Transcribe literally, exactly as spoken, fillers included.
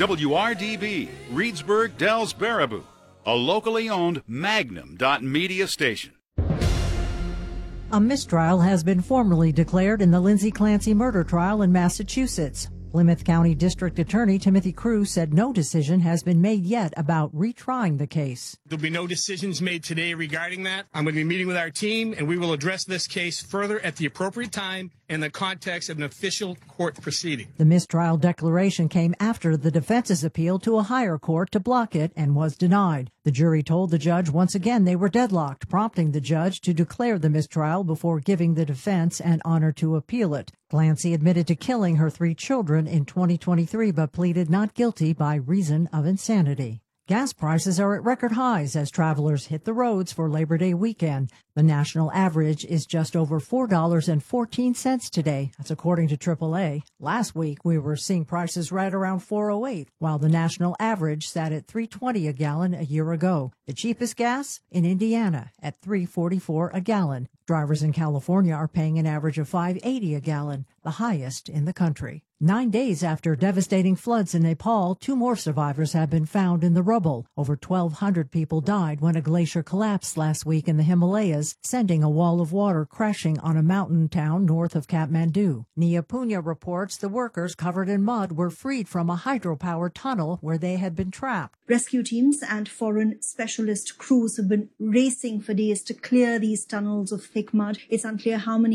W R D B, Reedsburg, Dells, Baraboo, a locally owned Magnum Media station. A mistrial has been formally declared in the Lindsay Clancy murder trial in Massachusetts. Plymouth County District Attorney Timothy Cruz said no decision has been made yet about retrying the case. There'll be no decisions made today regarding that. I'm going to be meeting with our team, and we will address this case further at the appropriate time in the context of an official court proceeding. The mistrial declaration came after the defense's appeal to a higher court to block it and was denied. The jury told the judge once again they were deadlocked, prompting the judge to declare the mistrial before giving the defense an honor to appeal it. Clancy admitted to killing her three children in twenty twenty-three but pleaded not guilty by reason of insanity. Gas prices are at record highs as travelers hit the roads for Labor Day weekend. The national average is just over four dollars and fourteen cents today. That's according to triple A. Last week, we were seeing prices right around four oh eight, while the national average sat at three twenty a gallon a year ago. The cheapest gas in Indiana at three forty-four a gallon. Drivers in California are paying an average of five eighty a gallon, the highest in the country. Nine days after devastating floods in Nepal, two more survivors have been found in the rubble. Over twelve hundred people died when a glacier collapsed last week in the Himalayas, sending a wall of water crashing on a mountain town north of Kathmandu. Nia Punya reports the workers covered in mud were freed from a hydropower tunnel where they had been trapped. Rescue teams and foreign specialist crews have been racing for days to clear these tunnels of thick mud. It's unclear how many